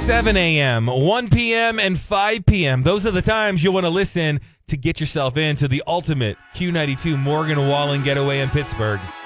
7 a.m., 1 p.m., and 5 p.m. Those are the times you'll want to listen to get yourself into the ultimate Q92 Morgan Wallen getaway in Pittsburgh.